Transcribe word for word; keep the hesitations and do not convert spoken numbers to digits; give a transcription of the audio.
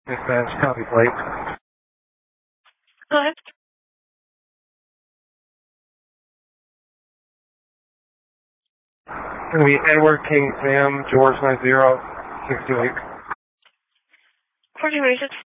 Dispatch, copy plate. What? Going to be Edward King Sam, George nine zero six two eight. fourteen twenty-six.